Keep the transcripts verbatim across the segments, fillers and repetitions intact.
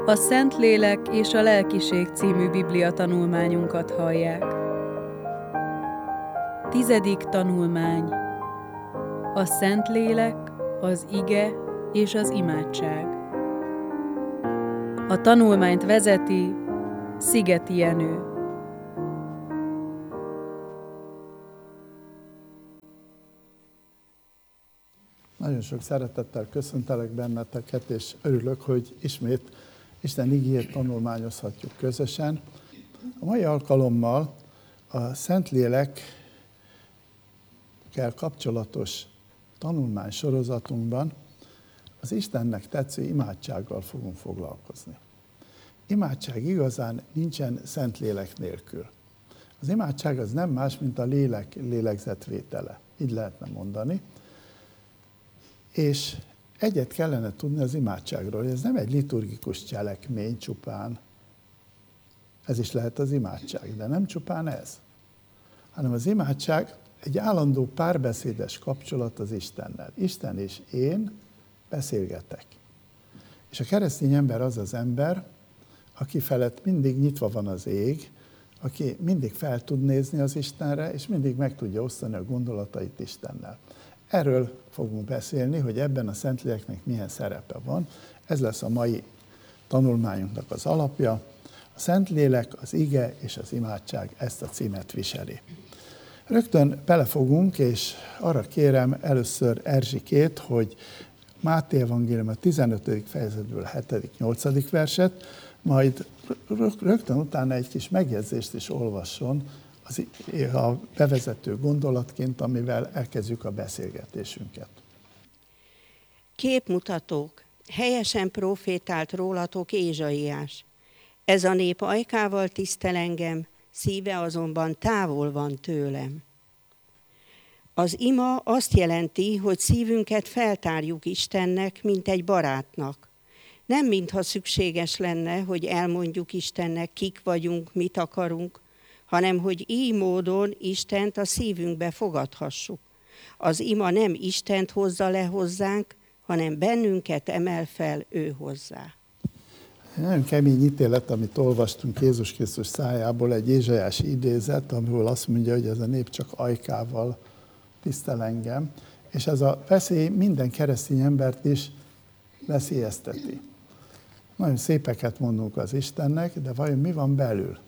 A Szentlélek és a Lelkiség című Biblia tanulmányunkat hallják. Tizedik tanulmány. A Szentlélek, az ige és az imádság. A tanulmányt vezeti Szigeti Jenő. Nagyon sok szeretettel köszöntelek benneteket, és örülök, hogy ismét Isten igéjét tanulmányozhatjuk közösen. A mai alkalommal a Szentlélekkel kapcsolatos tanulmány sorozatunkban az Istennek tetsző imádsággal fogunk foglalkozni. Imádság igazán nincsen Szentlélek nélkül. Az imádság az nem más, mint a lélek lélegzetvétele. Így lehetne mondani. És egyet kellene tudni az imádságról, hogy ez nem egy liturgikus cselekmény csupán. Ez is lehet az imádság, de nem csupán ez. Hanem az imádság egy állandó párbeszédes kapcsolat az Istennel. Isten és én beszélgetek. És a keresztény ember az az ember, aki felett mindig nyitva van az ég, aki mindig fel tud nézni az Istenre, és mindig meg tudja osztani a gondolatait Istennel. Erről fogunk beszélni, hogy ebben a Szentléleknek milyen szerepe van. Ez lesz a mai tanulmányunknak az alapja. A Szentlélek, az ige és az imádság ezt a címet viseli. Rögtön belefogunk, és arra kérem először Erzsikét, hogy Máté evangélium a tizenötödik fejezetből hetedik-nyolcadik verset, majd rögtön utána egy kis megjegyzést is olvasson, Az, a bevezető gondolatként, amivel elkezdjük a beszélgetésünket. Képmutatók, helyesen profétált rólatok Ézsaiás. Ez a nép ajkával tisztel engem, szíve azonban távol van tőlem. Az ima azt jelenti, hogy szívünket feltárjuk Istennek, mint egy barátnak. Nem mintha szükséges lenne, hogy elmondjuk Istennek, kik vagyunk, mit akarunk, hanem hogy így módon Istent a szívünkbe fogadhassuk. Az ima nem Istent hozza le hozzánk, hanem bennünket emel fel ő hozzá. Nagyon kemény ítélet, amit olvastunk Jézus Krisztus szájából, egy ézsaiási idézet, amiből azt mondja, hogy ez a nép csak ajkával tisztel engem, és ez a veszély minden keresztény embert is veszélyezteti. Nagyon szépeket mondunk az Istennek, de vajon mi van belül?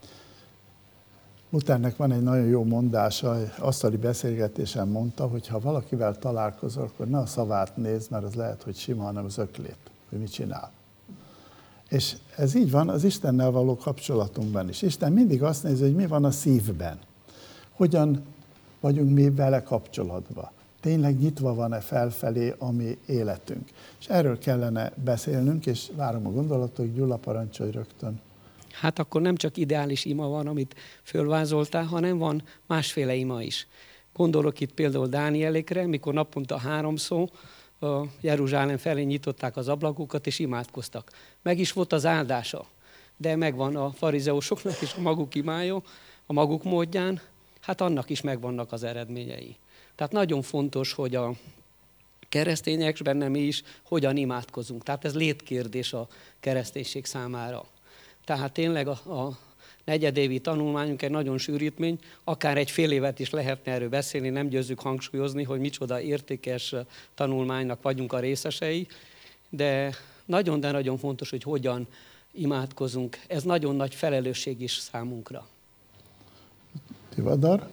Luthernek van egy nagyon jó mondása, asztali beszélgetésen mondta, hogy ha valakivel találkozol, akkor ne a szavát nézd, mert az lehet, hogy sima, hanem az öklét, hogy mit csinál. És ez így van az Istennel való kapcsolatunkban is. Isten mindig azt nézi, hogy mi van a szívben. Hogyan vagyunk mi vele kapcsolatban. Tényleg nyitva van-e felfelé a mi életünk. És erről kellene beszélnünk, és várom a gondolatot, Gyula, parancsolj rögtön. Hát akkor nem csak ideális ima van, amit fölvázoltál, hanem van másféle ima is. Gondolok itt például Dánielékre, mikor naponta háromszor a Jeruzsálem felé nyitották az ablakokat és imádkoztak. Meg is volt az áldása, de megvan a farizeusoknak is a maguk imája, a maguk módján, hát annak is megvannak az eredményei. Tehát nagyon fontos, hogy a keresztények, és benne mi is, hogyan imádkozunk. Tehát ez létkérdés a kereszténység számára. Tehát tényleg a, a negyedévi tanulmányunk egy nagyon sűrítmény, akár egy fél évet is lehetne erről beszélni, nem győzzük hangsúlyozni, hogy micsoda értékes tanulmánynak vagyunk a részesei, de nagyon, de nagyon fontos, hogy hogyan imádkozunk. Ez nagyon nagy felelősség is számunkra. Tivadar?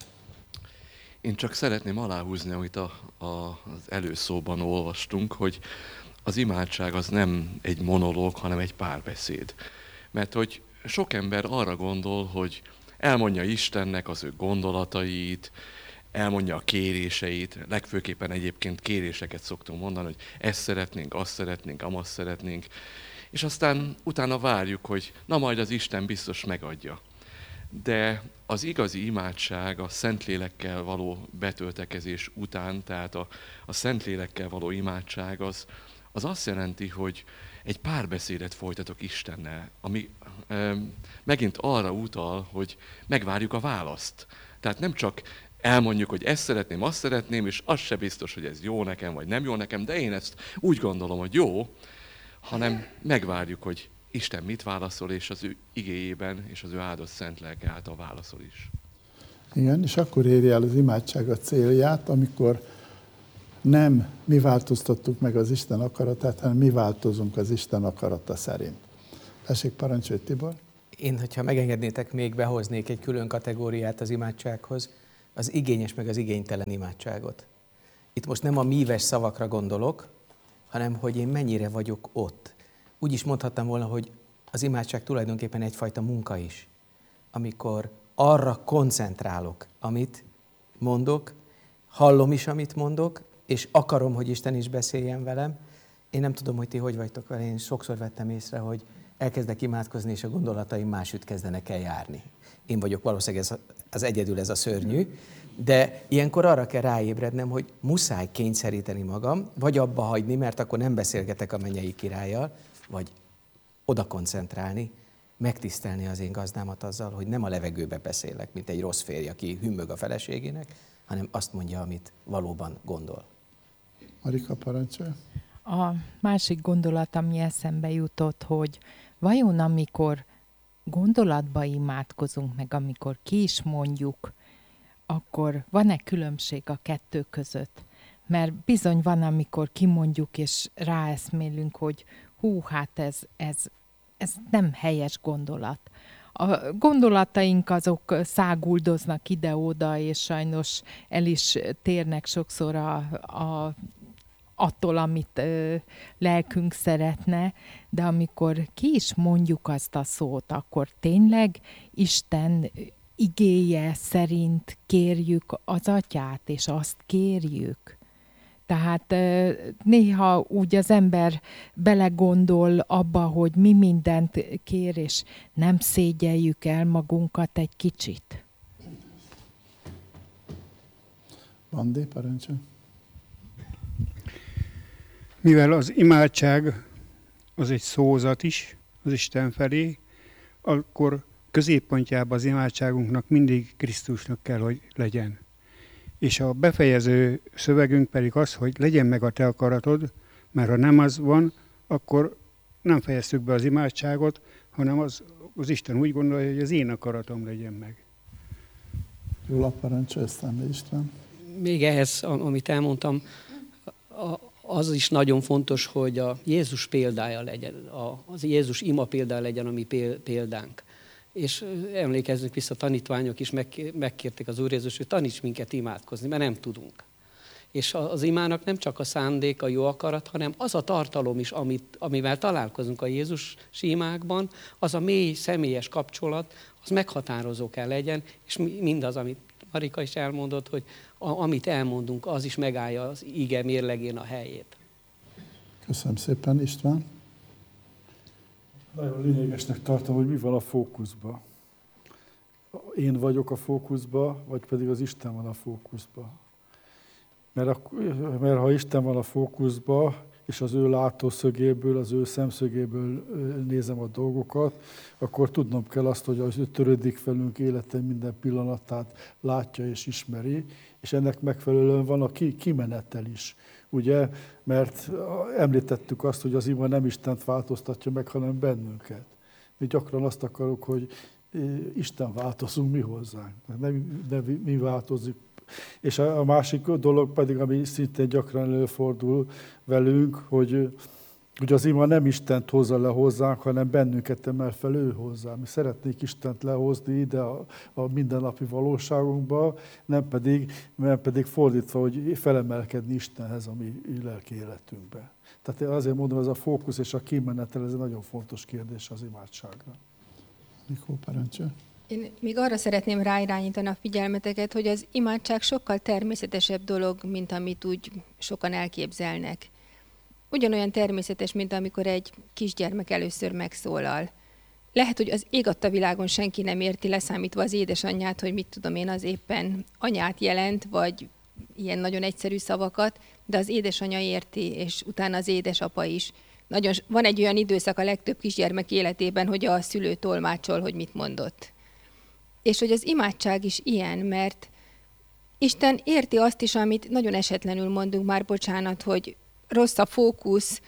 Én csak szeretném aláhúzni, amit a, a, az előszóban olvastunk, hogy az imádság az nem egy monológ, hanem egy párbeszéd. Mert hogy sok ember arra gondol, hogy elmondja Istennek az ő gondolatait, elmondja a kéréseit, legfőképpen egyébként kéréseket szoktunk mondani, hogy ezt szeretnénk, azt szeretnénk, amazt szeretnénk, és aztán utána várjuk, hogy na majd az Isten biztos megadja. De az igazi imádság a Szentlélekkel való betöltekezés után, tehát a, a Szentlélekkel való imádság az, az azt jelenti, hogy egy párbeszédet folytatok Istennel, ami e, megint arra utal, hogy megvárjuk a választ. Tehát nem csak elmondjuk, hogy ezt szeretném, azt szeretném, és az se biztos, hogy ez jó nekem, vagy nem jó nekem, de én ezt úgy gondolom, hogy jó, hanem megvárjuk, hogy Isten mit válaszol, és az ő igéjében és az ő áldott szent lelke által válaszol is. Igen, és akkor érje el az imádság a célját, amikor nem mi változtattuk meg az Isten akaratát, hanem mi változunk az Isten akarata szerint. Tessék, parancsolj, Tibor! Én, hogyha megengednétek, még behoznék egy külön kategóriát az imádsághoz, az igényes meg az igénytelen imádságot. Itt most nem a míves szavakra gondolok, hanem hogy én mennyire vagyok ott. Úgy is mondhattam volna, hogy az imádság tulajdonképpen egyfajta munka is, amikor arra koncentrálok, amit mondok, hallom is, amit mondok, és akarom, hogy Isten is beszéljen velem. Én nem tudom, hogy ti hogy vagytok vele, én sokszor vettem észre, hogy elkezdek imádkozni, és a gondolataim másütt kezdenek el járni. Én vagyok valószínűleg ez az egyedül ez a szörnyű, de ilyenkor arra kell ráébrednem, hogy muszáj kényszeríteni magam, vagy abba hagyni, mert akkor nem beszélgetek a mennyei királlyal, vagy oda koncentrálni, megtisztelni az én gazdámat azzal, hogy nem a levegőbe beszélek, mint egy rossz férj, aki hümmög a feleségének, hanem azt mondja, amit valóban gondol. Marika, parancsolj! A másik gondolat, ami eszembe jutott, hogy vajon amikor gondolatba imádkozunk, meg amikor ki is mondjuk, akkor van-e különbség a kettő között? Mert bizony van, amikor kimondjuk, és ráeszmélünk, hogy hú, hát ez, ez, ez nem helyes gondolat. A gondolataink azok száguldoznak ide-oda, és sajnos el is térnek sokszor a, a, attól, amit ö, lelkünk szeretne, de amikor ki is mondjuk azt a szót, akkor tényleg Isten igéje szerint kérjük az Atyát, és azt kérjük. Tehát néha úgy az ember belegondol abba, hogy mi mindent kér, és nem szégyeljük el magunkat egy kicsit. Andi, parancsolj! Mivel az imádság az egy szózat is az Isten felé, akkor középpontjában az imádságunknak mindig Krisztusnak kell, hogy legyen. És a befejező szövegünk pedig az, hogy legyen meg a te akaratod, mert ha nem az van, akkor nem fejeztük be az imádságot, hanem az, az Isten úgy gondolja, hogy az én akaratom legyen meg. Jól parancsolj, aztán István. Még ehhez, amit elmondtam, az is nagyon fontos, hogy a Jézus példája legyen, az Jézus ima példája legyen a mi példánk. És emlékezzünk vissza, tanítványok is megkérték az Úr Jézus, hogy taníts minket imádkozni, mert nem tudunk. És az imának nem csak a szándék, a jó akarat, hanem az a tartalom is, amit, amivel találkozunk a Jézus imákban, az a mély, személyes kapcsolat, az meghatározó kell legyen, és mindaz, amit Marika is elmondott, hogy a, amit elmondunk, az is megállja az ige mérlegén a helyét. Köszönöm szépen, István. Nagyon lényegesnek tartom, hogy mi van a fókuszban. Én vagyok a fókuszban, vagy pedig az Isten van a fókuszban. Mert, a, mert ha Isten van a fókuszban, és az ő látószögéből, az ő szemszögéből nézem a dolgokat, akkor tudnom kell azt, hogy az ő törődik velünk élete minden pillanatát látja és ismeri, és ennek megfelelően van a kimenetel is. Ugye, mert említettük azt, hogy az ima nem Istent változtatja meg, hanem bennünket. Mi gyakran azt akarjuk, hogy Isten változunk mi hozzánk, nem, nem mi változik. És a másik dolog pedig, ami szintén gyakran előfordul velünk, hogy, hogy az ima nem Istent hozza le hozzánk, hanem bennünket emel fel ő hozzá. Mi szeretnék Istent lehozni ide a, a mindennapi valóságunkba, nem pedig, nem pedig fordítva, hogy felemelkedni Istenhez a mi lelki életünkbe. Tehát azért mondom, ez a fókusz és a kimenetel, ez egy nagyon fontos kérdés az imádságra. Nikó, parancsolj! Én még arra szeretném ráirányítani a figyelmeteket, hogy az imádság sokkal természetesebb dolog, mint amit úgy sokan elképzelnek. Ugyanolyan természetes, mint amikor egy kisgyermek először megszólal. Lehet, hogy az ég adta világon senki nem érti, leszámítva az édesanyját, hogy mit tudom én, az éppen anyát jelent, vagy ilyen nagyon egyszerű szavakat, de az édesanyja érti, és utána az édesapa is. Nagyon, van egy olyan időszak a legtöbb kisgyermek életében, hogy a szülő tolmácsol, hogy mit mondott. És hogy az imádság is ilyen, mert Isten érti azt is, amit nagyon esetlenül mondunk, már bocsánat, hogy rossz a fókusz,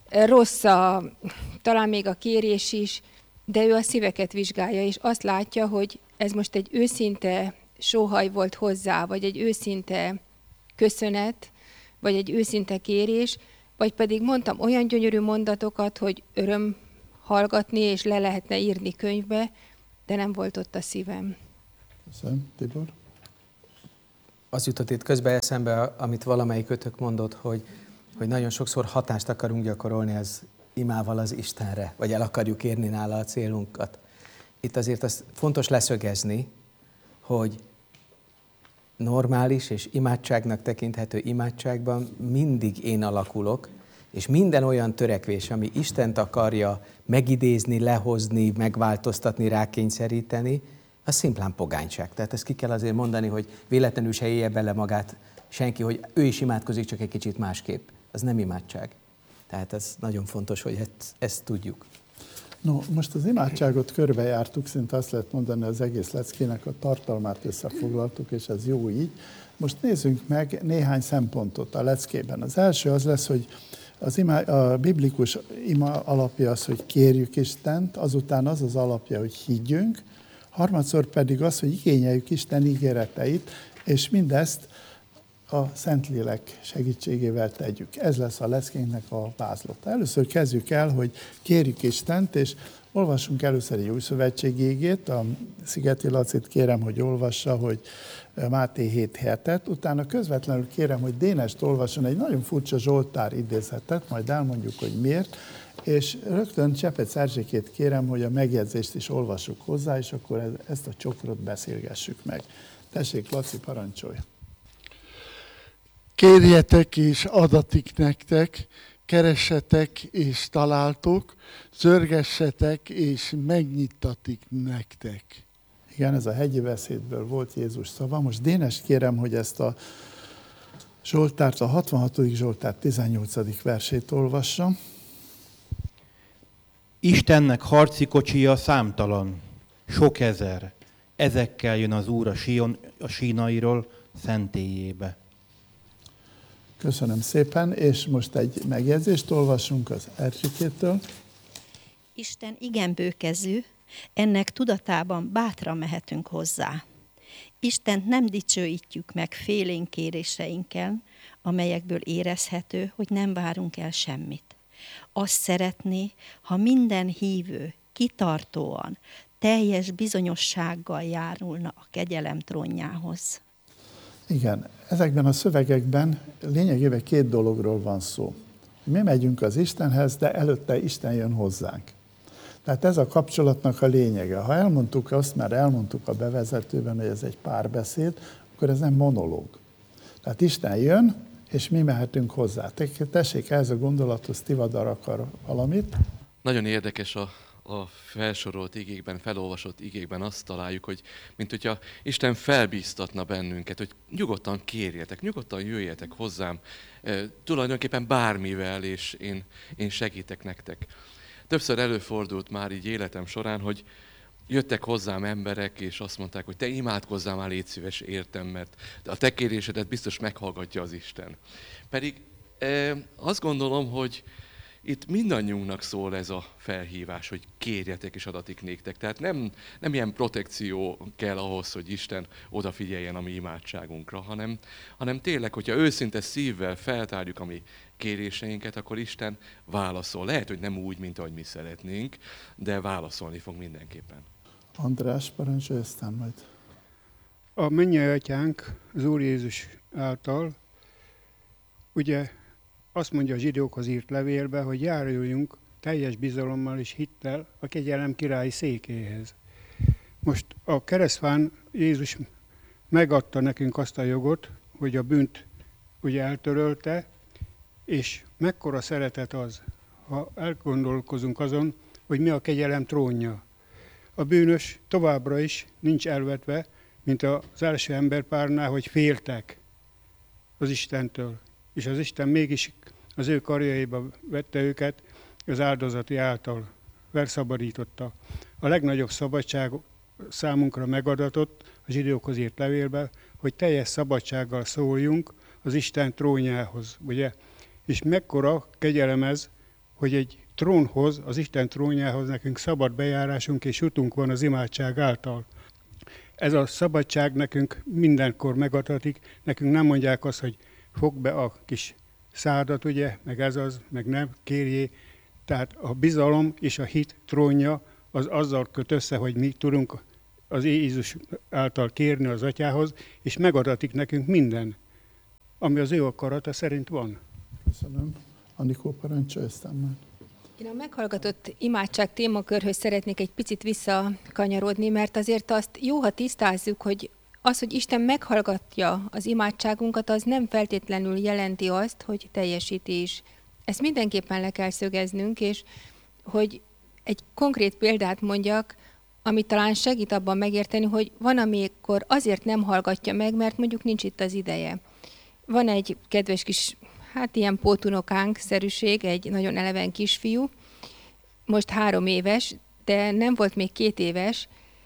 rossz a, talán még a kérés is, de ő a szíveket vizsgálja, és azt látja, hogy ez most egy őszinte sóhaj volt hozzá, vagy egy őszinte köszönet, vagy egy őszinte kérés, vagy pedig mondtam olyan gyönyörű mondatokat, hogy öröm hallgatni, és le lehetne írni könyvbe, de nem volt ott a szívem. Köszönöm, Tibor. Az jutott itt közben eszembe, amit valamelyik ötök mondott, hogy, hogy nagyon sokszor hatást akarunk gyakorolni az imával az Istenre, vagy el akarjuk érni nála a célunkat. Itt azért az fontos leszögezni, hogy normális és imádságnak tekinthető imádságban mindig én alakulok, és minden olyan törekvés, ami Istent akarja megidézni, lehozni, megváltoztatni, rákényszeríteni, az szimplán pogányság. Tehát ezt ki kell azért mondani, hogy véletlenül se élje bele magát senki, hogy ő is imádkozik, csak egy kicsit másképp. Az nem imádság. Tehát ez nagyon fontos, hogy ezt, ezt tudjuk. No, most az imádságot körbejártuk, szinte azt lehet mondani, az egész leckének a tartalmát összefoglaltuk, és ez jó így. Most nézzünk meg néhány szempontot a leckében. Az első az lesz, hogy az ima, a biblikus ima alapja az, hogy kérjük Istent, azután az az alapja, hogy higgyünk, harmadszor pedig az, hogy igényeljük Isten ígéreteit, és mindezt a Szentlélek segítségével tegyük. Ez lesz a leckénknek a vázlata. Először kezdjük el, hogy kérjük Istent, és olvassunk először egy új szövetségi igét. A Szigeti Lacit kérem, hogy olvassa, hogy Máté hét hetet. Utána közvetlenül kérem, hogy Dénest olvasson egy nagyon furcsa Zsoltár idézetet, majd elmondjuk, hogy miért. És rögtön Csepec Erzsikét kérem, hogy a megjegyzést is olvassuk hozzá, és akkor ezt a csokrot beszélgessük meg. Tessék, Laci, parancsolj! Kérjetek és adatik nektek, keressetek és találtok, zörgessetek és megnyittatik nektek. Igen, ez a hegyi beszédből volt Jézus szava. Most Dénes kérem, hogy ezt a Zsoltárt, a hatvanhatodik Zsoltár tizennyolcadik versét olvassa. Istennek harci kocsija számtalan, sok ezer. Ezekkel jön az Úr a, Sion, a sínairól szentélyébe. Köszönöm szépen, és most egy megjegyzést olvasunk az Erzsikétől. Isten igen bőkezű, ennek tudatában bátran mehetünk hozzá. Istent nem dicsőítjük meg félénk kéréseinkkel, amelyekből érezhető, hogy nem várunk el semmit. Azt szeretné, ha minden hívő kitartóan, teljes bizonyossággal járulna a kegyelem trónjához. Igen, ezekben a szövegekben lényegében két dologról van szó. Mi megyünk az Istenhez, de előtte Isten jön hozzánk. Tehát ez a kapcsolatnak a lényege. Ha elmondtuk azt, már elmondtuk a bevezetőben, hogy ez egy párbeszéd, akkor ez nem monológ. Tehát Isten jön, és mi mehetünk hozzá. Tessék, ez a gondolathoz Tivadar akar valamit. Nagyon érdekes a, a felsorolt igékben, felolvasott igékben azt találjuk, hogy mint hogyha Isten felbíztatna bennünket, hogy nyugodtan kérjetek, nyugodtan jöjjetek hozzám, e, tulajdonképpen bármivel, és én, én segítek nektek. Többször előfordult már így életem során, hogy jöttek hozzám emberek, és azt mondták, hogy te imádkozzál már, légy szíves, értem, mert a te kérésedet biztos meghallgatja az Isten. Pedig e, azt gondolom, hogy itt mindannyiunknak szól ez a felhívás, hogy kérjetek és adatik néktek. Tehát nem, nem ilyen protekció kell ahhoz, hogy Isten odafigyeljen a mi imádságunkra, hanem, hanem tényleg, hogyha őszinte szívvel feltárjuk a mi kéréseinket, akkor Isten válaszol. Lehet, hogy nem úgy, mint ahogy mi szeretnénk, de válaszolni fog mindenképpen. András, parancsolj, aztán majd. A mennyei atyánk az Úr Jézus által, ugye azt mondja a zsidókhoz írt levélbe, hogy járuljunk teljes bizalommal és hittel a kegyelem királyi székéhez. Most a keresztfán Jézus megadta nekünk azt a jogot, hogy a bűnt ugye eltörölte, és mekkora szeretet az, ha elgondolkozunk azon, hogy mi a kegyelem trónja. A bűnös továbbra is nincs elvetve, mint az első emberpárnál, hogy féltek az Istentől. És az Isten mégis az ő karjaiba vette őket, az áldozati által verszabadította. A legnagyobb szabadság számunkra megadatott a zsidókhoz írt levélben, hogy teljes szabadsággal szóljunk az Isten trónjához, ugye? És mekkora kegyelem ez, hogy egy trónhoz, az Isten trónjához nekünk szabad bejárásunk és jutunk van az imádság által. Ez a szabadság nekünk mindenkor megadatik, nekünk nem mondják azt, hogy fogd be a kis szádat, ugye, meg ez az, meg nem, kérjé. Tehát a bizalom és a hit trónja az azzal köt össze, hogy mi tudunk az Jézus által kérni az Atyához, és megadatik nekünk minden, ami az ő akarata szerint van. Köszönöm. Anikó, parancsolj, aztán már. Én a meghallgatott imádság témakörhöz szeretnék egy picit visszakanyarodni, mert azért azt jó, ha tisztázzuk, hogy az, hogy Isten meghallgatja az imádságunkat, az nem feltétlenül jelenti azt, hogy teljesíti is. Ezt mindenképpen le kell szögeznünk, és hogy egy konkrét példát mondjak, ami talán segít abban megérteni, hogy van, amikor azért nem hallgatja meg, mert mondjuk nincs itt az ideje. Van egy kedves kis, hát ilyen pótunokánk-szerűség, egy nagyon eleven kisfiú, most három éves, de nem volt még két éves,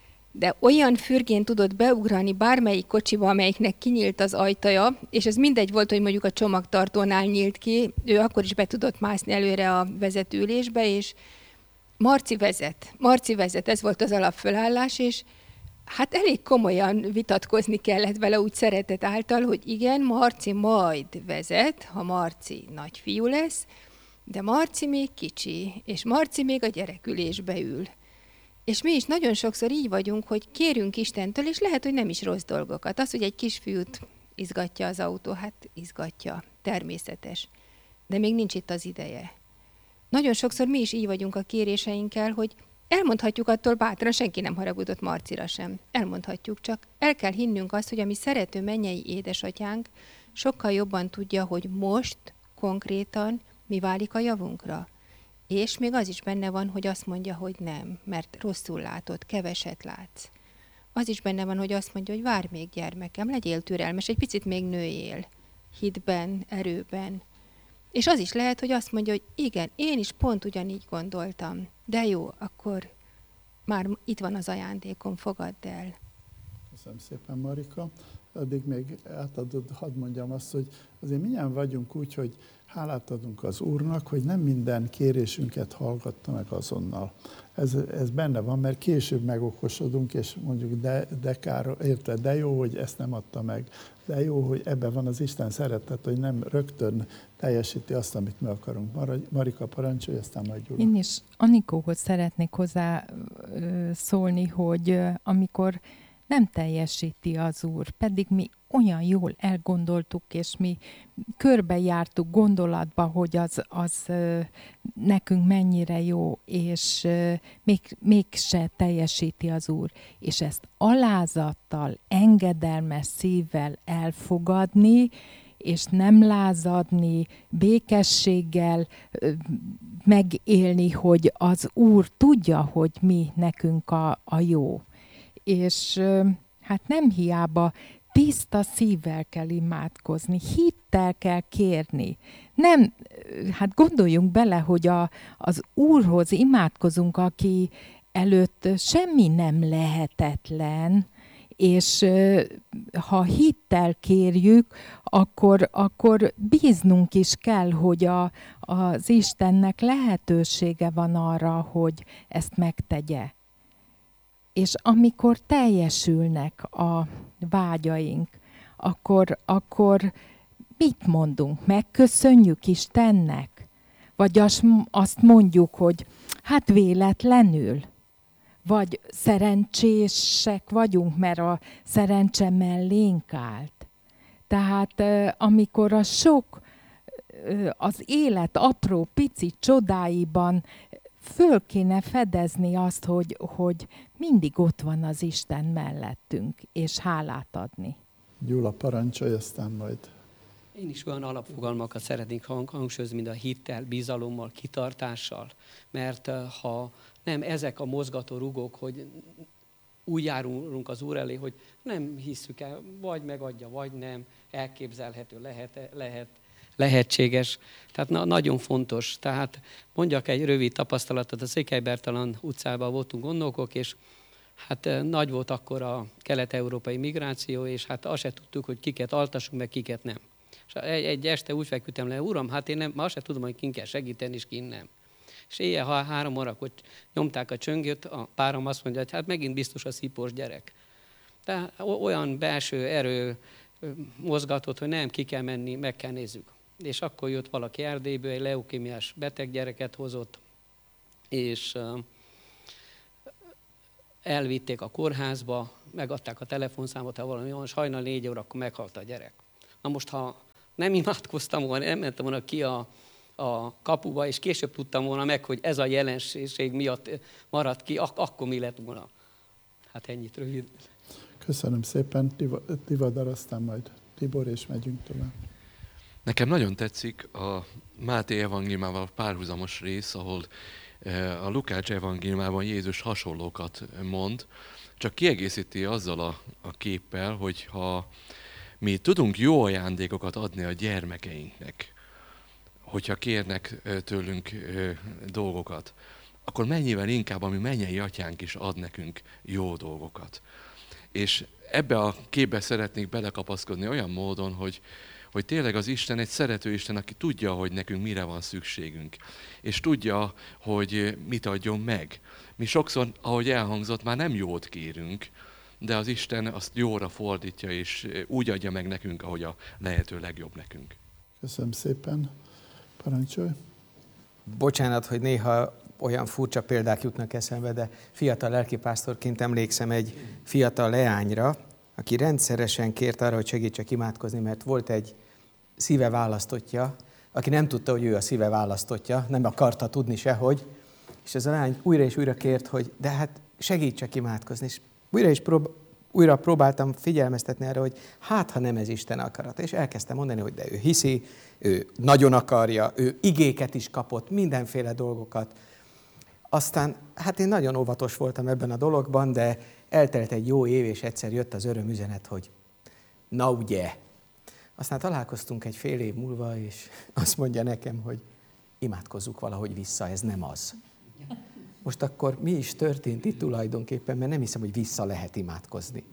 de olyan fürgén tudott beugrani bármelyik kocsiba, amelyiknek kinyílt az ajtaja, és ez mindegy volt, hogy mondjuk a csomagtartónál nyílt ki, ő akkor is be tudott mászni előre a vezetőülésbe, és Marci vezet, Marci vezet, ez volt az alapfölállás, és hát elég komolyan vitatkozni kellett vele úgy szeretet által, hogy igen, Marci majd vezet, ha Marci nagyfiú lesz, de Marci még kicsi, és Marci még a gyerekülésbe ül. És mi is nagyon sokszor így vagyunk, hogy kérünk Istentől, és lehet, hogy nem is rossz dolgokat. Az, hogy egy kisfiút izgatja az autó, hát izgatja, természetes. De még nincs itt az ideje. Nagyon sokszor mi is így vagyunk a kéréseinkkel, hogy elmondhatjuk attól bátran, senki nem haragudott Marcira sem. Elmondhatjuk, csak el kell hinnünk azt, hogy a mi szerető mennyei édesatyánk sokkal jobban tudja, hogy most konkrétan mi válik a javunkra. És még az is benne van, hogy azt mondja, hogy nem, mert rosszul látod, keveset látsz. Az is benne van, hogy azt mondja, hogy várj még, gyermekem, legyél türelmes, egy picit még nőjél, hitben, erőben. És az is lehet, hogy azt mondja, hogy igen, én is pont ugyanígy gondoltam, de jó, akkor már itt van az ajándékom, fogadd el. Köszönöm szépen, Marika. Addig még átadod, hadd mondjam azt, hogy azért mindjárt vagyunk úgy, hogy hálát adunk az Úrnak, hogy nem minden kérésünket hallgatta meg azonnal. Ez, ez benne van, mert később megokosodunk, és mondjuk, de, de kár, érted, de jó, hogy ezt nem adta meg. De jó, hogy ebben van az Isten szeretet, hogy nem rögtön teljesíti azt, amit mi akarunk. Marika, parancsolj, aztán majd Gyula. Én is Anikóhoz szeretnék hozzá szólni, hogy amikor nem teljesíti az Úr, pedig mi olyan jól elgondoltuk, és mi körbejártuk gondolatba, hogy az, az nekünk mennyire jó, és még, mégse teljesíti az Úr. És ezt alázattal, engedelmes szívvel elfogadni, és nem lázadni, békességgel megélni, hogy az Úr tudja, hogy mi nekünk a, a jó. És hát nem hiába tiszta szívvel kell imádkozni, hittel kell kérni. Nem, hát gondoljunk bele, hogy a, az Úrhoz imádkozunk, aki előtt semmi nem lehetetlen, és ha hittel kérjük, akkor, akkor bíznunk is kell, hogy a, az Istennek lehetősége van arra, hogy ezt megtegye. És amikor teljesülnek a vágyaink, akkor, akkor mit mondunk? Megköszönjük Istennek? Vagy azt mondjuk, hogy hát véletlenül? Vagy szerencsések vagyunk, mert a szerencse mellénk állt? Tehát amikor a sok, az élet apró, pici csodáiban föl kéne fedezni azt, hogy, hogy mindig ott van az Isten mellettünk, és hálát adni. Gyula, parancsolj, aztán majd. Én is olyan alapfogalmakat szeretnék hangsúlyozni, mint a hittel, bizalommal, kitartással, mert ha nem ezek a mozgató rugók, hogy úgy járulunk az Úr elé, hogy nem hisszük el, vagy megadja, vagy nem, elképzelhető, lehet, lehet lehetséges. Tehát na, nagyon fontos. Tehát mondjak egy rövid tapasztalatot, a Székely Bertalan utcában voltunk gondnokok, és hát nagy volt akkor a kelet-európai migráció, és hát azt se tudtuk, hogy kiket altassunk, meg kiket nem. És egy, egy este úgy feküdtem le, uram, hát én nem, azt se tudom, hogy kin kell segíteni, és kin nem. És éjjel ha három órakor nyomták a csöngöt, a párom azt mondja, hogy hát megint biztos a szipos gyerek. Tehát olyan belső erő mozgatott, hogy nem, ki kell menni, meg kell nézzük. És akkor jött valaki Erdélyből, egy leukémiás beteg gyereket hozott, és elvitték a kórházba, megadták a telefonszámot, ha valami van, és hajnal négy óra, akkor meghalt a gyerek. Na most, ha nem imádkoztam volna, nem mentem volna ki a, a kapuba, és később tudtam volna meg, hogy ez a jelenség miatt maradt ki, ak- akkor mi lett volna. Hát ennyit rövid. Köszönöm szépen, Tivadar, aztán majd Tibor, és megyünk tovább. Nekem nagyon tetszik a Máté evangéliumával párhuzamos rész, ahol a Lukács evangéliumában Jézus hasonlókat mond, csak kiegészíti azzal a, a képpel, hogy ha mi tudunk jó ajándékokat adni a gyermekeinknek, hogyha kérnek tőlünk dolgokat, akkor mennyivel inkább a mi mennyei atyánk is ad nekünk jó dolgokat. És ebbe a képbe szeretnék belekapaszkodni olyan módon, hogy, hogy tényleg az Isten egy szerető Isten, aki tudja, hogy nekünk mire van szükségünk, és tudja, hogy mit adjon meg. Mi sokszor, ahogy elhangzott, már nem jót kérünk, de az Isten azt jóra fordítja, és úgy adja meg nekünk, ahogy a lehető legjobb nekünk. Köszönöm szépen. Parancsolj. Bocsánat, hogy néha olyan furcsa példák jutnak eszembe, de fiatal lelkipásztorként emlékszem egy fiatal leányra, aki rendszeresen kért arra, hogy segítsek imádkozni, mert volt egy szíve választottja, aki nem tudta, hogy ő a szíve választottja, nem akarta tudni sehogy, és ez a lány újra és újra kért, hogy de hát segítsek imádkozni, és újra és prób- újra próbáltam figyelmeztetni erre, hogy hát, ha nem ez Isten akarata, és elkezdtem mondani, hogy de ő hiszi, ő nagyon akarja, ő igéket is kapott, mindenféle dolgokat. Aztán, hát én nagyon óvatos voltam ebben a dologban, de eltelt egy jó év, és egyszer jött az örömüzenet, hogy na ugye. Aztán találkoztunk egy fél év múlva, és azt mondja nekem, hogy imádkozzuk valahogy vissza, ez nem az. Most akkor mi is történt itt tulajdonképpen, mert nem hiszem, hogy vissza lehet imádkozni.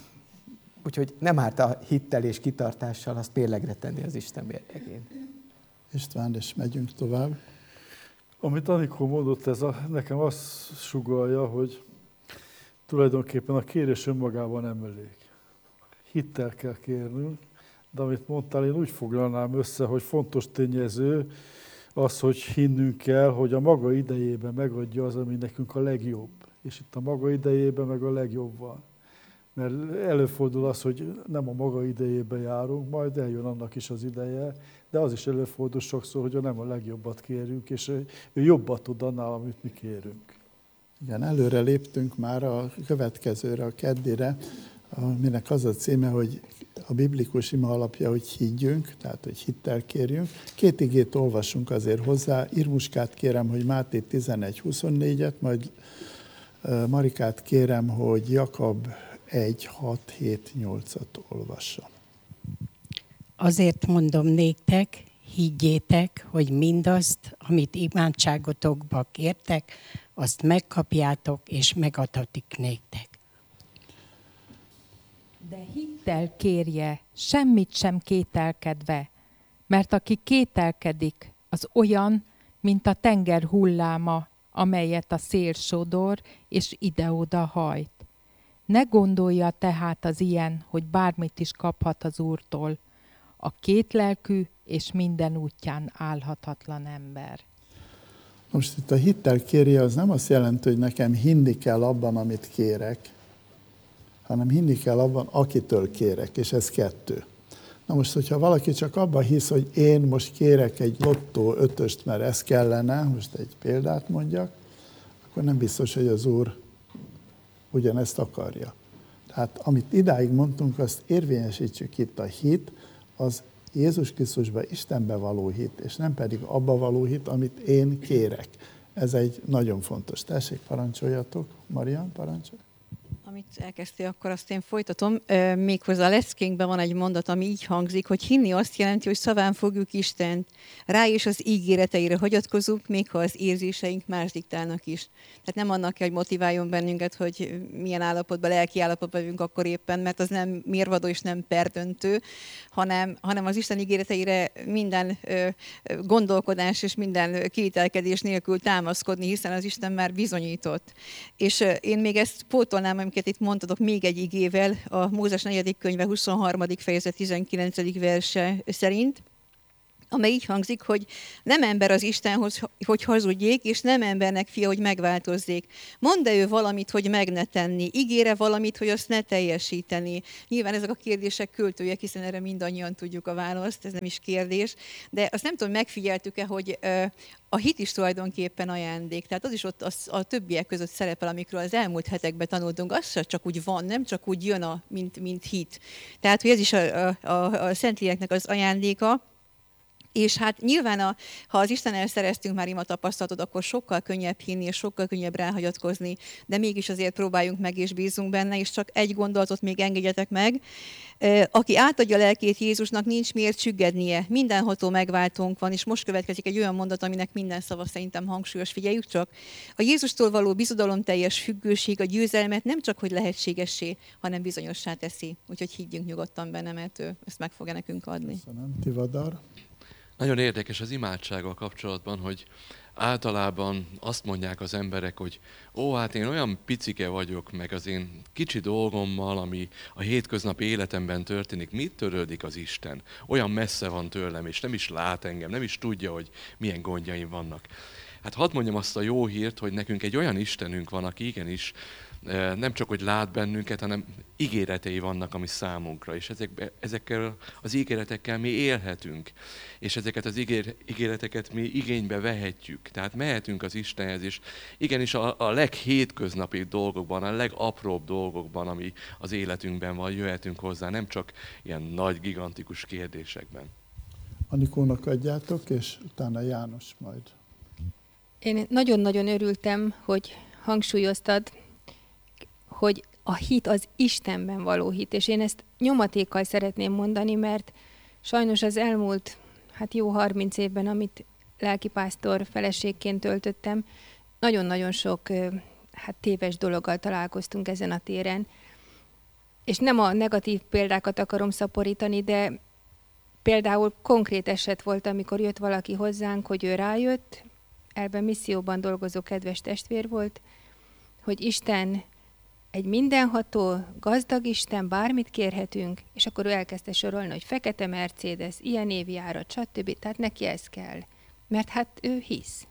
Úgyhogy nem árt a hittel és kitartással azt mérlegre tenni az Isten mérlegén. István, és megyünk tovább. Amit Anikó mondott, ez a, nekem azt sugallja, hogy tulajdonképpen a kérés önmagában nem elég. Hittel kell kérnünk, de amit mondtál, én úgy foglalnám össze, hogy fontos tényező az, hogy hinnünk kell, hogy a maga idejében megadja az, ami nekünk a legjobb. És itt a maga idejében meg a legjobb van. Mert előfordul az, hogy nem a maga idejében járunk, majd eljön annak is az ideje, de az is előfordul sokszor, hogy nem a legjobbat kérünk, és ő jobbat tud annál, amit mi kérünk. Igen, előre léptünk már a következőre, a keddire, aminek az a címe, hogy a biblikus ima alapja, hogy higgyünk, tehát hogy hittel kérjünk. Két igét olvasunk azért hozzá. Irmuskát kérem, hogy Máté tizenegy huszonnégyet, majd Marikát kérem, hogy Jakab egy hat hét nyolcat olvassa. Azért mondom néktek, higgyétek, hogy mindazt, amit imádságotokba kértek, azt megkapjátok, és megadatik néktek. De hittel kérje, semmit sem kételkedve, mert aki kételkedik, az olyan, mint a tenger hulláma, amelyet a szél sodor, és ide-oda hajt. Ne gondolja tehát az ilyen, hogy bármit is kaphat az Úrtól, a kétlelkű és minden útján állhatatlan ember. Most itt a hittel kérje, az nem azt jelenti, hogy nekem hinni kell abban, amit kérek, hanem hinni kell abban, akitől kérek, és ez kettő. Na most, hogyha valaki csak abban hisz, hogy én most kérek egy lottó ötöst, mert ez kellene, most egy példát mondjak, akkor nem biztos, hogy az Úr ugyanezt akarja. Tehát amit idáig mondtunk, azt érvényesítsük itt. A hit, az Jézus Krisztusban, Istenbe való hit, és nem pedig abba való hit, amit én kérek. Ez egy nagyon fontos. Tessék, parancsoljatok. Marian, parancsolj. Ami amit elkezdtél, akkor azt én folytatom. Méghozzá a leckénkben van egy mondat, ami így hangzik, hogy hinni azt jelenti, hogy szaván fogjuk Istent. Rá és az ígéreteire hagyatkozunk, még ha az érzéseink más diktálnak is. Tehát nem annak kell, hogy motiváljon bennünket, hogy milyen állapotban, lelki állapotban vagyunk akkor éppen, mert az nem mérvadó és nem perdöntő, hanem, hanem az Isten ígéreteire minden ö, gondolkodás és minden kivitelkedés nélkül támaszkodni, hiszen az Isten már bizonyított. És ö, én még ezt pótolnám, amiket itt mondtatok még egy igével, a Mózes negyedik könyve huszonharmadik fejezet tizenkilencedik verse szerint, amely így hangzik, hogy nem ember az Istenhoz, hogy hazudjék, és nem embernek fia, hogy megváltozzék. Mondd-e ő valamit, hogy meg ne tenni? Ígére valamit, hogy azt ne teljesíteni? Nyilván ezek a kérdések költőjek, hiszen erre mindannyian tudjuk a választ, ez nem is kérdés. De azt nem tudom, megfigyeltük-e, hogy a hit is tulajdonképpen ajándék. Tehát az is ott az, a többiek között szerepel, amikről az elmúlt hetekben tanultunk, az sem csak úgy van, nem csak úgy jön, a, mint, mint hit. Tehát, hogy ez is a, a, a, a Szentléleknek az ajándéka. És hát nyilván, a, ha az Istennel szereztünk már ima tapasztalatot, akkor sokkal könnyebb hinni, és sokkal könnyebb ráhagyatkozni, de mégis azért próbáljunk meg, és bízunk benne, és csak egy gondolatot még engedjetek meg. Aki átadja lelkét Jézusnak, nincs miért csüggednie. Mindenható megváltónk van, és most következik egy olyan mondat, aminek minden szava szerintem hangsúlyos, figyeljük csak. A Jézustól való bizodalomteljes függőség a győzelmet nem csak hogy lehetségessé, hanem bizonyossá teszi. Úgyhogy higgyünk nyugodtan benne, mert ő ezt meg fogja nekünk adni. Köszönöm. Tivadar. Nagyon érdekes az imádsággal kapcsolatban, hogy általában azt mondják az emberek, hogy ó, hát én olyan picike vagyok, meg az én kicsi dolgommal, ami a hétköznapi életemben történik, mit törődik az Isten? Olyan messze van tőlem, és nem is lát engem, nem is tudja, hogy milyen gondjaim vannak. Hát hadd mondjam azt a jó hírt, hogy nekünk egy olyan Istenünk van, aki igenis nem csak, hogy lát bennünket, hanem ígéretei vannak, ami számunkra, és ezekbe, ezekkel az ígéretekkel mi élhetünk, és ezeket az ígér, ígéreteket mi igénybe vehetjük. Tehát mehetünk az Istenhez, és igenis a, a leghétköznapi dolgokban, a legapróbb dolgokban, ami az életünkben van, jöhetünk hozzá, nem csak ilyen nagy, gigantikus kérdésekben. Anikónak adjátok, és utána János majd. Én nagyon-nagyon örültem, hogy hangsúlyoztad, hogy a hit az Istenben való hit, és én ezt nyomatékkal szeretném mondani, mert sajnos az elmúlt, hát jó harminc évben, amit lelkipásztor feleségként töltöttem, nagyon-nagyon sok hát téves dologgal találkoztunk ezen a téren. És nem a negatív példákat akarom szaporítani, de például konkrét eset volt, amikor jött valaki hozzánk, hogy ő rájött, elben misszióban dolgozó kedves testvér volt, hogy Isten egy mindenható, gazdag Isten, bármit kérhetünk, és akkor ő elkezdte sorolni, hogy fekete Mercedes, ilyen évjárat, stb. Tehát neki ez kell, mert hát ő hisz.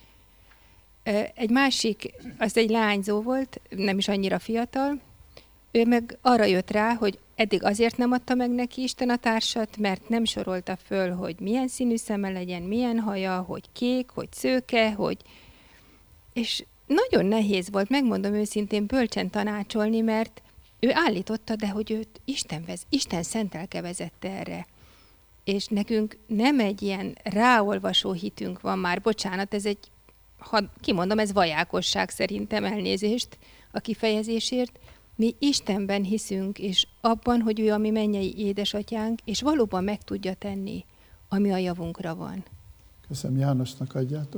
Egy másik, az egy lányzó volt, nem is annyira fiatal, ő meg arra jött rá, hogy eddig azért nem adta meg neki Isten a társat, mert nem sorolta föl, hogy milyen színű szeme legyen, milyen haja, hogy kék, hogy szőke, hogy... És nagyon nehéz volt, megmondom őszintén, bölcsen tanácsolni, mert ő állította, de hogy őt Isten, vez, Isten szent lelke vezette erre. És nekünk nem egy ilyen ráolvasó hitünk van már, bocsánat, ez egy, ha kimondom, ez vajákosság szerintem, elnézést a kifejezésért. Mi Istenben hiszünk, és abban, hogy ő a mi mennyei édesatyánk, és valóban meg tudja tenni, ami a javunkra van. Köszönöm, Jánosnak adjátok.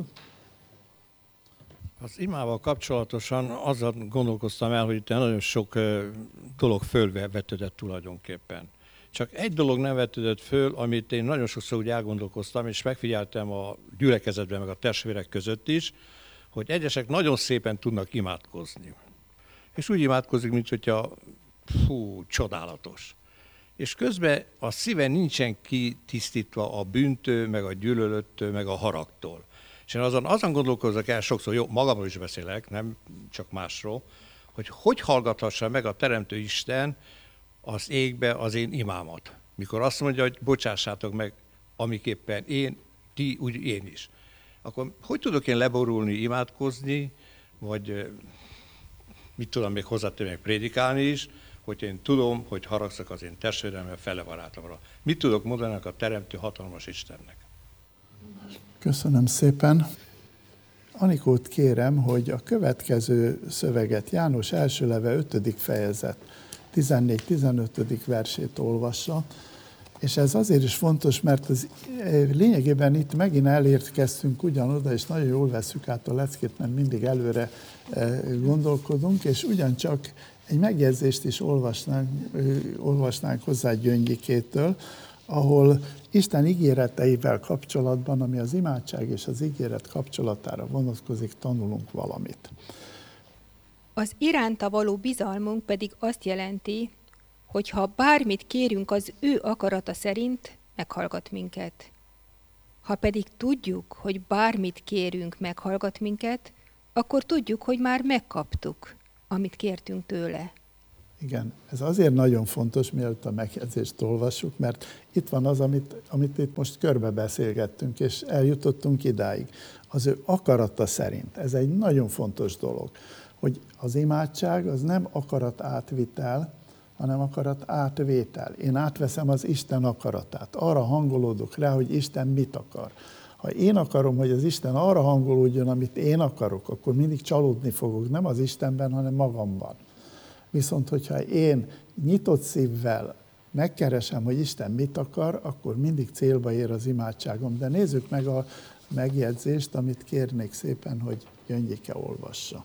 Az imával kapcsolatosan azzal gondolkoztam el, hogy itt nagyon sok dolog fölvetődött tulajdonképpen. Csak egy dolog nem vetődött föl, amit én nagyon sokszor úgy elgondolkoztam, és megfigyeltem a gyülekezetben, meg a testvérek között is, hogy egyesek nagyon szépen tudnak imádkozni. És úgy imádkozik, mint hogyha fú, csodálatos. És közben a szíve nincsen kitisztítva a bűntől, meg a gyűlölettől, meg a haragtól. És én azon, azon gondolkozok el sokszor, jó, magamról is beszélek, nem csak másról, hogy hogy hallgathassa meg a Teremtő Isten az égbe az én imámat. Mikor azt mondja, hogy bocsássátok meg, amiképpen én, ti, úgy én is. Akkor hogy tudok én leborulni, imádkozni, vagy mit tudom még hozzátenni, meg prédikálni is, hogy én tudom, hogy haragszak az én testvéremre, fele barátomra. Mit tudok mondani a Teremtő hatalmas Istennek? Köszönöm szépen. Anikót kérem, hogy a következő szöveget, János első leve ötödik fejezet, tizennégy-tizenötödik versét olvassa, és ez azért is fontos, mert az, lényegében itt megint elérkeztünk ugyanoda, és nagyon jól veszük át a leckét, mert mindig előre gondolkodunk, és ugyancsak egy megjegyzést is olvasnánk, olvasnánk hozzá Gyöngyikétől, ahol Isten ígéreteivel kapcsolatban, ami az imádság és az ígéret kapcsolatára vonatkozik, tanulunk valamit. Az iránta való bizalmunk pedig azt jelenti, hogy ha bármit kérünk az ő akarata szerint, meghallgat minket. Ha pedig tudjuk, hogy bármit kérünk, meghallgat minket, akkor tudjuk, hogy már megkaptuk, amit kértünk tőle. Igen, ez azért nagyon fontos, mielőtt a megjegyzést olvassuk, mert itt van az, amit, amit itt most körbe beszélgettünk, és eljutottunk idáig. Az ő akarata szerint. Ez egy nagyon fontos dolog, hogy az imádság az nem akarat átvitel, hanem akarat átvétel. Én átveszem az Isten akaratát. Arra hangolódok rá, hogy Isten mit akar. Ha én akarom, hogy az Isten arra hangolódjon, amit én akarok, akkor mindig csalódni fogok, nem az Istenben, hanem magamban. Viszont, hogyha én nyitott szívvel megkeresem, hogy Isten mit akar, akkor mindig célba ér az imádságom. De nézzük meg a megjegyzést, amit kérnék szépen, hogy Gyöngyike olvassa.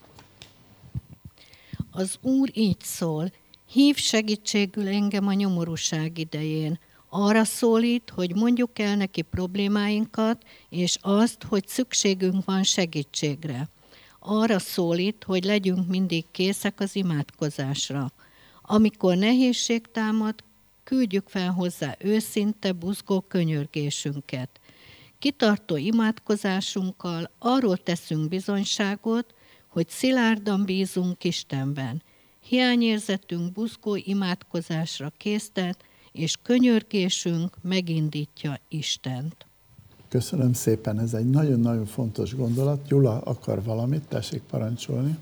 Az Úr így szól, hív segítségül engem a nyomorúság idején. Arra szólít, hogy mondjuk el neki problémáinkat, és azt, hogy szükségünk van segítségre. Arra szólít, hogy legyünk mindig készek az imádkozásra. Amikor nehézség támad, küldjük fel hozzá őszinte, buzgó könyörgésünket. Kitartó imádkozásunkkal arról teszünk bizonyságot, hogy szilárdan bízunk Istenben. Hiányérzetünk buzgó imádkozásra késztet, és könyörgésünk megindítja Istent. Köszönöm szépen, ez egy nagyon-nagyon fontos gondolat. Gyula akar valamit, tessék parancsolni.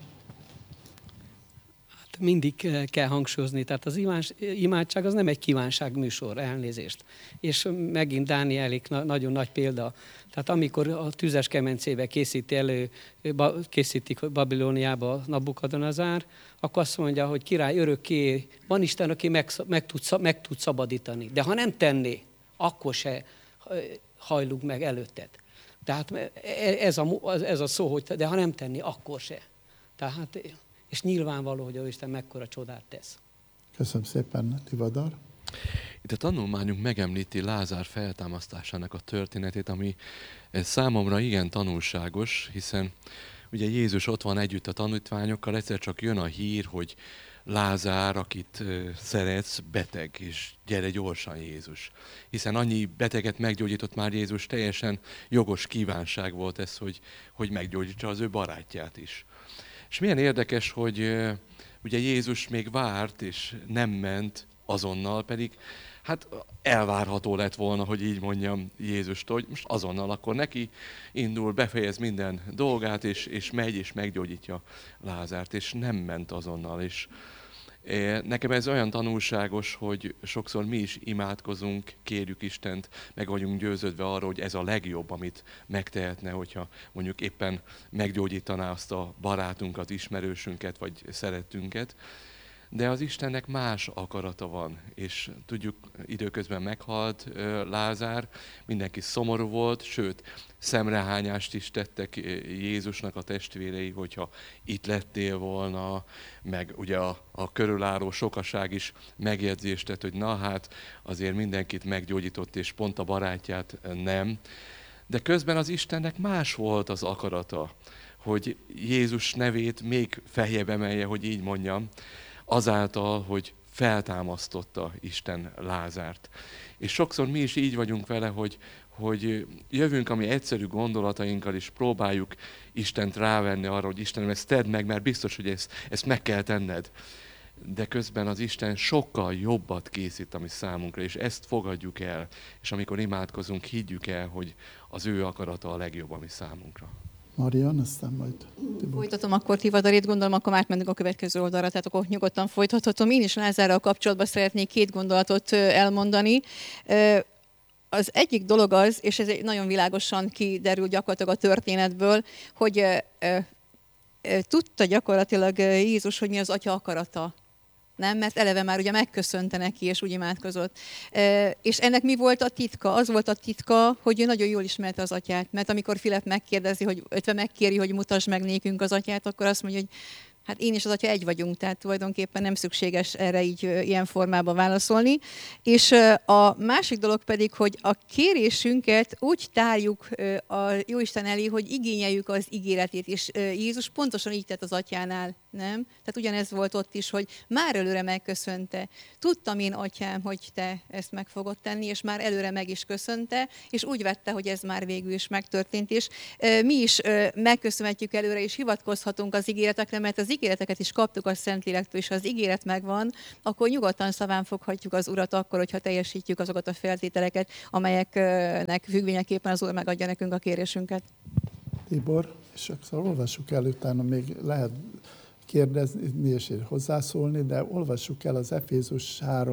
Hát mindig kell hangsúlyozni, tehát az imádság az nem egy kívánságműsor, elnézést. És megint Dánielik nagyon nagy példa. Tehát amikor a tüzes kemencébe készíti elő, készítik Babilóniába Nabukadonezár, akkor azt mondja, hogy király örökké, van Isten, aki meg, meg, tud, meg tud szabadítani. De ha nem tenné, akkor se hajlunk meg előtted. Tehát ez a, ez a szó, hogy de ha nem tenni, akkor se. Tehát, és nyilvánvaló, hogy Isten mekkora csodát tesz. Köszönöm szépen, Tivadar. Itt a tanulmányunk megemlíti Lázár feltámasztásának a történetét, ami számomra igen tanulságos, hiszen ugye Jézus ott van együtt a tanítványokkal, egyszer csak jön a hír, hogy Lázár, akit szeretsz, beteg, és gyere gyorsan Jézus. Hiszen annyi beteget meggyógyított már Jézus, teljesen jogos kívánság volt ez, hogy, hogy meggyógyítsa az ő barátját is. És milyen érdekes, hogy ugye Jézus még várt, és nem ment azonnal, pedig hát elvárható lett volna, hogy így mondjam Jézustól, hogy most azonnal akkor neki indul, befejez minden dolgát, és, és megy, és meggyógyítja Lázárt, és nem ment azonnal. És nekem ez olyan tanulságos, hogy sokszor mi is imádkozunk, kérjük Istent, meg vagyunk győződve arról, hogy ez a legjobb, amit megtehetne, hogyha mondjuk éppen meggyógyítaná azt a barátunkat, ismerősünket, vagy szerettünket. De az Istennek más akarata van, és tudjuk, időközben meghalt Lázár, mindenki szomorú volt, sőt, szemrehányást is tettek Jézusnak a testvérei, hogyha itt lettél volna, meg ugye a, a körülálló sokaság is megjegyzést tett, hogy na hát azért mindenkit meggyógyított, és pont a barátját nem. De közben az Istennek más volt az akarata, hogy Jézus nevét még feljebb emelje, hogy így mondjam, azáltal, hogy feltámasztotta Isten Lázárt. És sokszor mi is így vagyunk vele, hogy, hogy jövünk a mi egyszerű gondolatainkkal, és próbáljuk Istent rávenni arra, hogy Istenem, ezt tedd meg, mert biztos, hogy ezt, ezt meg kell tenned. De közben az Isten sokkal jobbat készít a mi számunkra, és ezt fogadjuk el. És amikor imádkozunk, higgyük el, hogy az ő akarata a legjobb a mi számunkra. Marian, aztán majd Tibor. Folytatom akkor Tivadarét, gondolom, akkor átmennek a következő oldalra, tehát akkor nyugodtan folytathatom. Én is Lázárral kapcsolatban szeretnék két gondolatot elmondani. az egyik dolog az, és ez nagyon világosan kiderül gyakorlatilag a történetből, hogy ö, ö, ö, tudta gyakorlatilag Jézus, hogy mi az Atya akarata. Nem, mert eleve már ugye megköszönte neki, és úgy imádkozott. E, és ennek mi volt a titka? Az volt a titka, hogy ő nagyon jól ismerte az Atyát, mert amikor Filip megkérdezi, hogy, ötve megkéri, hogy mutasd meg nékünk az Atyát, akkor azt mondja, hogy hát én és az Atya egy vagyunk, tehát tulajdonképpen nem szükséges erre így ilyen formában válaszolni. És a másik dolog pedig, hogy a kérésünket úgy tárjuk a Jóisten elé, hogy igényeljük az ígéretét, és Jézus pontosan így tett az Atyánál, nem? Tehát ugyanez volt ott is, hogy már előre megköszönte. Tudtam én, Atyám, hogy te ezt meg fogod tenni, és már előre meg is köszönte, és úgy vette, hogy ez már végül is megtörtént, és mi is megköszönhetjük előre, és hivatkozhatunk az ígéretekre, mert az ígéreteket is kaptuk a Szentlélektől, és ha az ígéret megvan, akkor nyugodtan szaván foghatjuk az Urat akkor, hogyha teljesítjük azokat a feltételeket, amelyeknek függvényeképpen az Úr megadja nekünk a kérésünket. Tibor, és akkor olvassuk el, utána még lehet kérdezni és hozzászólni, de olvassuk el az Efézus három